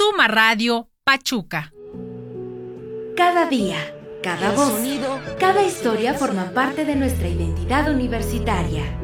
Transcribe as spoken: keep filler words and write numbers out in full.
Suma Radio Pachuca. Cada día, cada voz, cada historia forma parte de nuestra identidad universitaria.